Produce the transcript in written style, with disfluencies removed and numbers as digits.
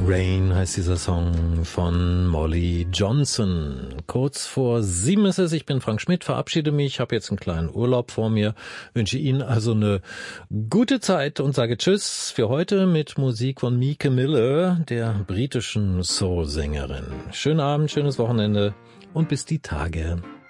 Rain heißt dieser Song von Molly Johnson. Kurz vor 7 ist es. Ich bin Frank Schmidt, verabschiede mich, habe jetzt einen kleinen Urlaub vor mir, wünsche Ihnen also eine gute Zeit und sage Tschüss für heute mit Musik von Mieke Miller, der britischen Soul-Sängerin. Schönen Abend, schönes Wochenende und bis die Tage.